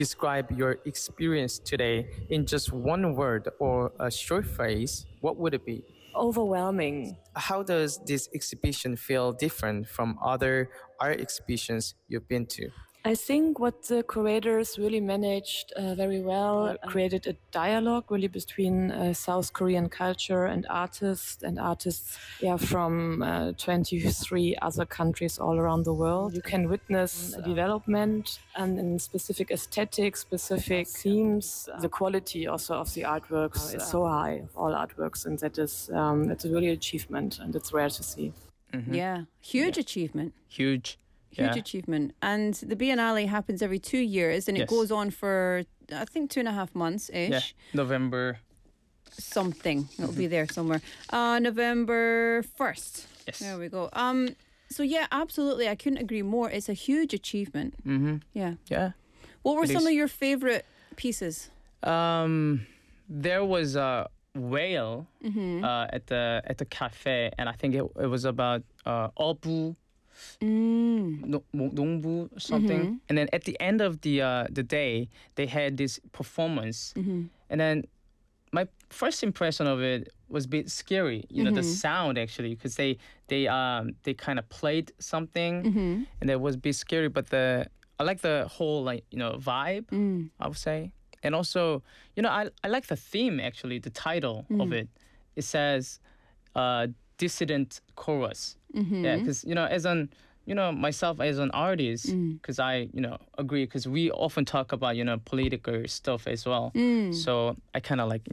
describe your experience today in just one word or a short phrase, what would it be? Overwhelming. How does this exhibition feel different from other art exhibitions you've been to? I think what the curators really managed very well created a dialogue really between South Korean culture and artists from 23 other countries all around the world. You can witness development and in specific aesthetics, specific themes. The quality also of the artworks is so high, of all artworks, and that is it's really an achievement, and it's rare to see. Mm-hmm. Yeah, huge achievement. Huge Achievement. And the Biennale happens every 2 years, and it goes on for, I think, 2.5 months-ish. Yeah, November. Something. It'll be there somewhere. November 1st. Yes. There we go. So, yeah, absolutely. I couldn't agree more. It's a huge achievement. Mm-hmm. Yeah. Yeah. What were some of your favourite pieces? There was a whale at the cafe, and I think it was about 어부. 농부 something, and then at the end of the day they had this performance, and then my first impression of it was a bit scary, the sound actually, because they kind of played something, and it was a bit scary, but I like the whole vibe, I would say. And also I like the theme, actually, the title of it. It says dissident chorus. Yeah, because as an myself as an artist, because I agree, because we often talk about political stuff as well. So I kind of like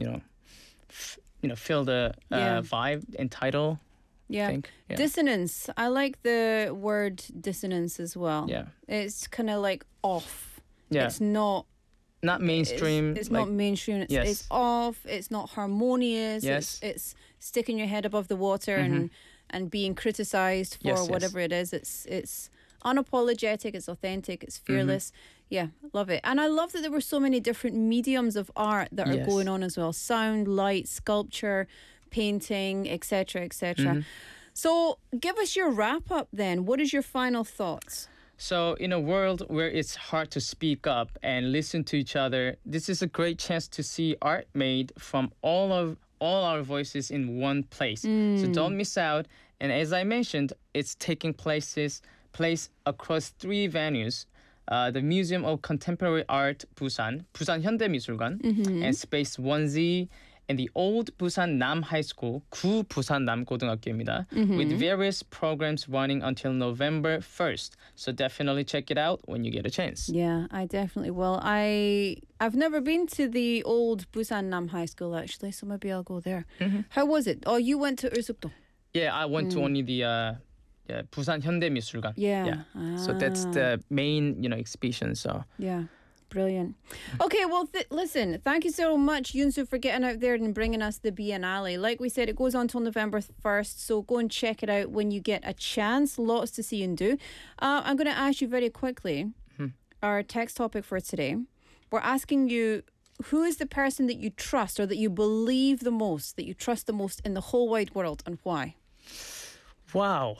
feel the vibe and title. Yeah. I think. Yeah. Dissonance. I like the word dissonance as well. Yeah. It's kind of like off. Yeah. It's not mainstream. It's not mainstream. It's off. It's not harmonious. Yes. It's sticking your head above the water and being criticized for whatever it is. It's unapologetic. It's authentic. It's fearless. Yeah, love it. And I love that there were so many different mediums of art that are going on as well. Sound, light, sculpture, painting, etc., etc. So give us your wrap up then. What is your final thoughts? So in a world where it's hard to speak up and listen to each other, this is a great chance to see art made from all our voices in one place. So don't miss out. And as I mentioned, it's taking place across 3 venues. The Museum of Contemporary Art Busan 현대미술관, and Space 1Z, and the old Busan Nam High School, 구 부산 남고등학교입니다, with various programs running until November 1st. So definitely check it out when you get a chance. Yeah, I definitely will. I've never been to the old Busan Nam High School, actually, so maybe I'll go there. How was it? Oh, you went to Eusukdo. Yeah, I went to only the Busan 현대미술관. Yeah. So that's the main exhibition. So yeah. Brilliant. Okay, well, listen, thank you so much, Yoonsu, for getting out there and bringing us the Biennale. Like we said, it goes on till November 1st, so go and check it out when you get a chance. Lots to see and do. I'm going to ask you very quickly, our text topic for today. We're asking you, who is the person that you trust or that you believe the most, that you trust the most in the whole wide world, and why? Wow.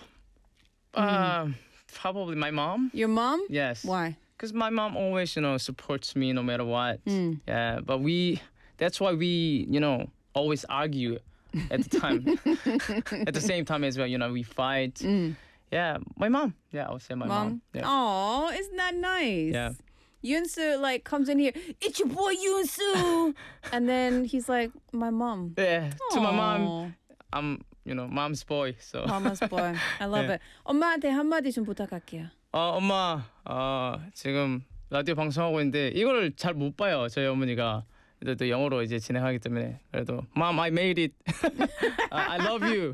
Probably my mom. Your mom? Yes. Why? Because my mom always, supports me no matter what. Yeah, but that's why we, always argue at the time. At the same time as well, we fight. Yeah, my mom. Yeah, I would say my mom. Yeah. Oh, isn't that nice? Yeah. Yoonsu comes in here, it's your boy Yoonsu, and then he's like, my mom. Yeah, to my mom, I'm, mom's boy. So. Mama's boy. I love it. 엄마한테 한마디 좀 부탁할게요. 엄마, 지금 라디오 방송하고 있는데 이거를 잘 못 봐요, 저희 어머니가. 또 영어로 이제 진행하기 때문에. 그래도 Mom, I made it. I love you.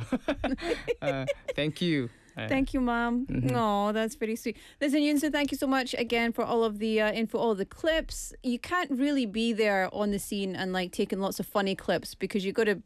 Thank you. Thank you, Mom. Oh, that's very sweet. Listen, Yoonsu, thank you so much again for all of the info, all the clips. You can't really be there on the scene and taking lots of funny clips because you got to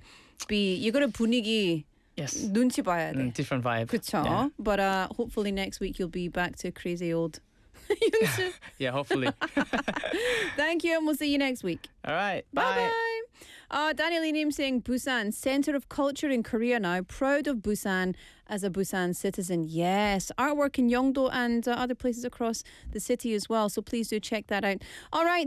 분위기. Yes. 눈치 봐야 돼. Different vibe. 그쵸? Yeah. But hopefully next week you'll be back to crazy old Yoonsu. Yeah, hopefully. Thank you, and we'll see you next week. All right. Bye. Daniel Lee Nim saying Busan, Center of Culture in Korea now. Proud of Busan as a Busan citizen. Yes. Artwork in Yeongdo and other places across the city as well. So please do check that out. All right.